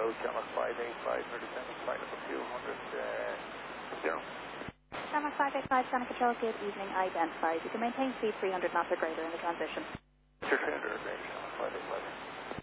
Control, Channel 585, Descending flight number 200, 0. Channel 585, Channel Control, good evening, identified. You can maintain speed 300 knots or greater in the transition. Sure, 300, Channel 585.